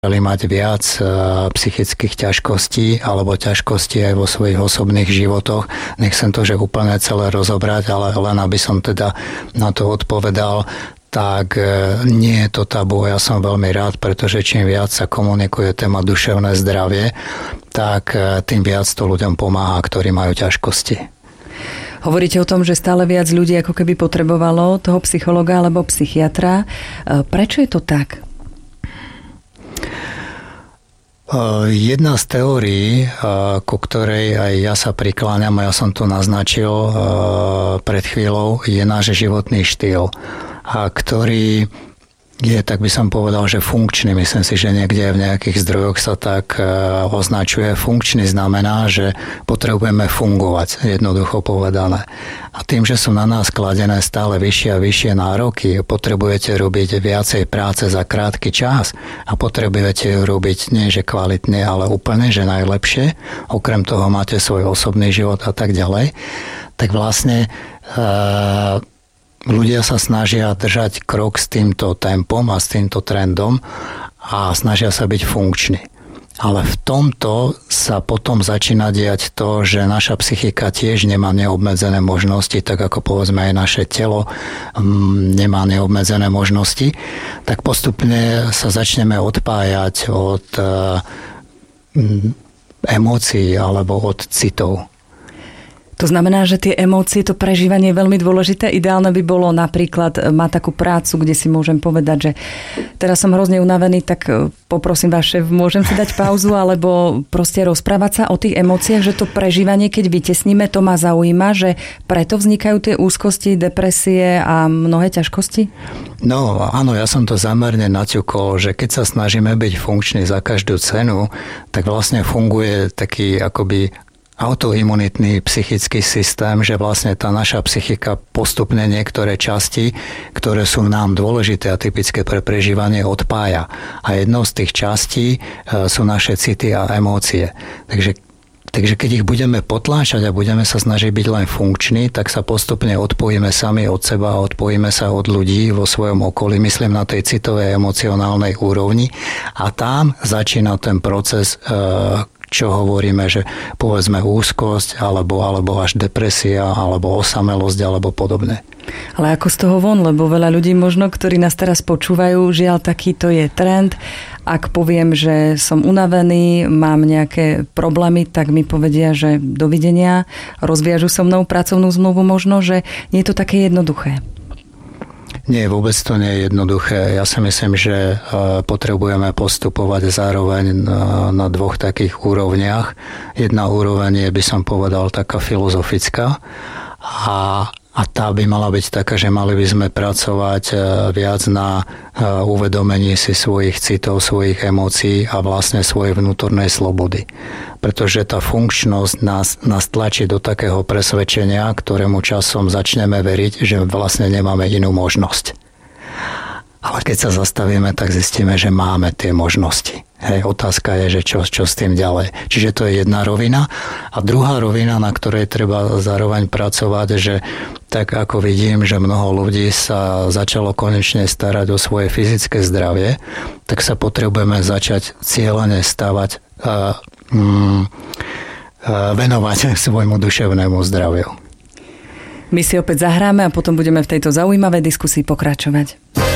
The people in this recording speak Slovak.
mať viac psychických ťažkostí alebo ťažkostí aj vo svojich osobných životoch. Nechcem to, že úplne celé rozobrať, ale len aby som teda na to odpovedal, tak nie je to tabu. Ja som veľmi rád, pretože čím viac sa komunikuje téma duševné zdravie, tak tým viac to ľuďom pomáha, ktorí majú ťažkosti. Hovoríte o tom, že stále viac ľudí ako keby potrebovalo toho psychologa alebo psychiatra. Prečo je to tak? Jedna z teórií, ku ktorej aj ja sa prikláňam, a ja som to naznačil pred chvíľou, je náš životný štýl, ktorý je, tak by som povedal, že funkčný. Myslím si, že niekde v nejakých zdrojoch sa tak označuje. Funkčný znamená, že potrebujeme fungovať, jednoducho povedané. A tým, že sú na nás kladené stále vyššie a vyššie nároky, potrebujete robiť viacej práce za krátky čas a potrebujete ju robiť nie že kvalitne, ale úplne, že najlepšie. Okrem toho máte svoj osobný život a tak ďalej. Tak vlastne ľudia sa snažia držať krok s týmto tempom a s týmto trendom a snažia sa byť funkční. Ale v tomto sa potom začína diať to, že naša psychika tiež nemá neobmedzené možnosti, tak ako povedzme aj naše telo nemá neobmedzené možnosti, tak postupne sa začneme odpájať od emócií alebo od citov. To znamená, že tie emócie, to prežívanie je veľmi dôležité. Ideálne by bolo napríklad mať takú prácu, kde si môžem povedať, že teraz som hrozne unavený, tak poprosím vás, šéf, môžem si dať pauzu, alebo proste rozprávať sa o tých emóciách, že to prežívanie, keď vytesníme, to ma zaujíma, že preto vznikajú tie úzkosti, depresie a mnohé ťažkosti? No áno, ja som to zamerne naťukol, že keď sa snažíme byť funkční za každú cenu, tak vlastne funguje taký akoby autoimunitný psychický systém, že vlastne tá naša psychika postupne niektoré časti, ktoré sú nám dôležité a typické pre prežívanie, odpája. A jednou z tých častí sú naše city a emócie. Takže keď ich budeme potláčať a budeme sa snažiť byť len funkční, tak sa postupne odpojíme sami od seba a odpojíme sa od ľudí vo svojom okolí, myslím na tej citovej emocionálnej úrovni. A tam začína ten proces, čo hovoríme, že povedzme úzkosť, alebo až depresia, alebo osamelosť, alebo podobne. Ale ako z toho von, lebo veľa ľudí možno, ktorí nás teraz počúvajú, žiaľ, takýto je trend. Ak poviem, že som unavený, mám nejaké problémy, tak mi povedia, že dovidenia, rozviažu so mnou pracovnú zmluvu možno, že nie je to také jednoduché. Nie, vôbec to nie je jednoduché. Ja si myslím, že potrebujeme postupovať zároveň na dvoch takých úrovniach. Jedna úroveň je, by som povedal, taká filozofická a tá by mala byť taká, že mali by sme pracovať viac na uvedomení si svojich citov, svojich emócií a vlastne svojej vnútornej slobody. Pretože tá funkčnosť nás tlačí do takého presvedčenia, ktorému časom začneme veriť, že vlastne nemáme inú možnosť. Ale keď sa zastavíme, tak zistíme, že máme tie možnosti. Hej, otázka je, že čo s tým ďalej. Čiže to je jedna rovina. A druhá rovina, na ktorej treba zároveň pracovať, že tak ako vidím, že mnoho ľudí sa začalo konečne starať o svoje fyzické zdravie, tak sa potrebujeme začať cieľene stavať venovať svojmu duševnému zdraviu. My si opäť zahráme a potom budeme v tejto zaujímavej diskusii pokračovať.